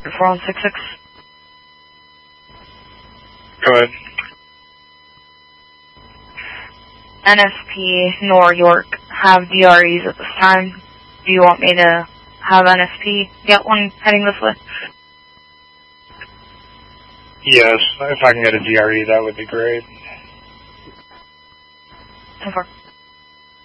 4166. Go ahead. NSP, Nor York, have DREs at this time. Do you want me to have NSP get one heading this way? Yes, if I can get a DRE, that would be great. 10-4.